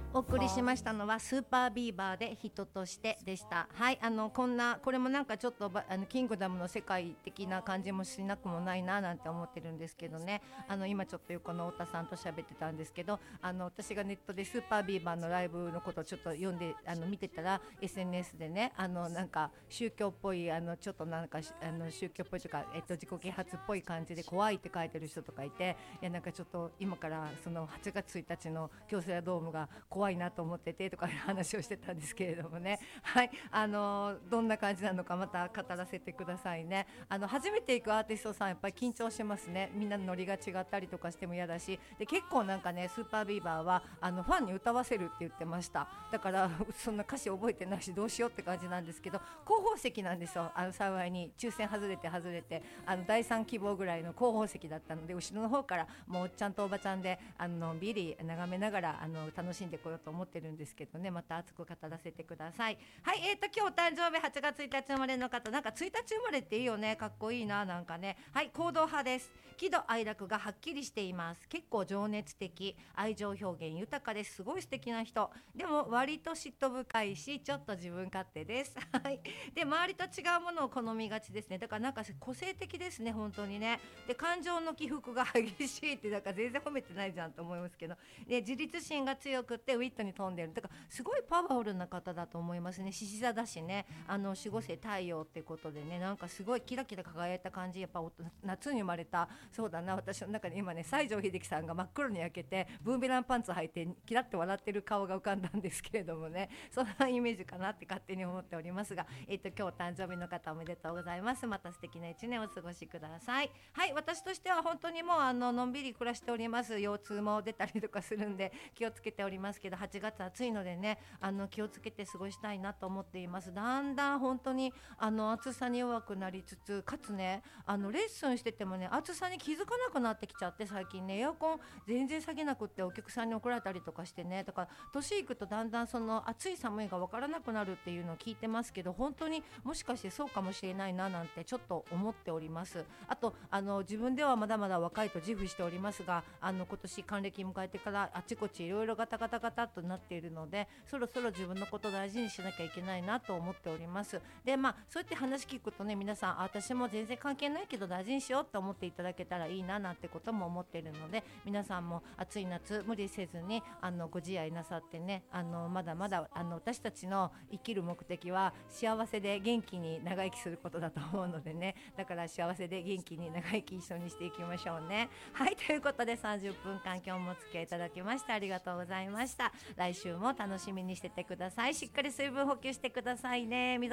お送りしましたのはスーパービーバーで人としてでした。はい、これもなんかちょっとキングダムの世界的な感じもしなくもないななんて思ってるんですけどね。今ちょっと横の太田さんと喋ってたんですけど、私がネットでスーパービーバーのライブのことをちょっと読んで見てたら SNS でね、なんか宗教っぽいちょっとなんか宗教っぽいというか、自己啓発っぽい感じで怖いって書いてる人とかいて、いやなんかちょっと今からその8月1日の京セラドームが怖いなと思っててとかいう話をしてたんですけれどもね。はい、どんな感じなのかまた語らせてくださいね。初めて行くアーティストさんやっぱり緊張しますね。みんなのノリが違ったりとかしても嫌だし、で結構なんかねスーパービーバーはファンに歌わせるって言ってました。だからそんな歌詞覚えてないしどうしようって感じなんですけど、後方席なんですよ。幸いに抽選外れて第3希望ぐらいの後方席だったので、後ろの方からもうおっちゃんとおばちゃんでのんびり眺めながら楽しんでこようと思ってるんですけどね。また熱く語らせてください。はい、今日お誕生日8月1日生まれの方、なんか1日生まれっていいよね、かっこいいな、なんかね。はい、行動派です。喜怒哀楽がはっきりしています。結構情熱的、愛情表現豊かです。すごい素敵な人でも割と嫉妬深いしちょっと自分勝手です。はい、で周りと違うものを好みがちですね。だからなんか個性的ですね、本当にね。で感情の起伏が激しいって、だから全然褒めてないじゃんと思いますけど、で自立心が強くってウィットに富んでる、だからすごいパワフルな方だと思いますね。獅子座だしね、守護星太陽ってことでね、なんかすごいキラキラ輝いた感じ。やっぱ夏に生まれた、そうだな、私の中で今ね西城秀樹さんが真っ黒に焼けてブーメランパンツ履いてキラッと笑ってる顔が浮かんだんですけれどもね、そんなイメージかなって勝手に思っておりますが、今日お誕生日の方おめでとうございます。また素敵な一年をお過ごしください。はい、私としては本当にもうのんびり暮らしております。腰痛も出たりとかするんで気をつけておりますけど、8月暑いのでね気をつけて過ごしたいなと思っています。だんだん本当に暑さに弱くなりつつ、かつねレッスンしててもね暑さに気づかなくなってきちゃって、最近ねエアコン全然下げなくってお客さんに怒られたりとかしてね。だから年いくとだんだんその暑い寒いが分からなくなるっていうのを聞いてますけど、本当にもしかしてそうかもしれないななんてちょっと思っております。あと自分ではまだまだ若いと自負しておりますが、今年還暦迎えてからあちこちいろいろガタガタガタとなっているので、そろそろ自分のことを大事にしなきゃいけないなと思っております。でそうやって話聞くとね、皆さん私も全然関係ないけど大事にしようと思っていただけたらいいななんてことも思っているので、皆さんも暑い夏無理せずにご自愛なさってね、まだまだ私たちの生きる目的は幸せで元気に長生きすることだと思うのでね、だから幸せで元気に長生き一緒にしていきましょうね。はい、ということで30分間今日もお付き合いいただきましてありがとうございました。来週も楽しみにしててください。しっかり水分補給してくださいね。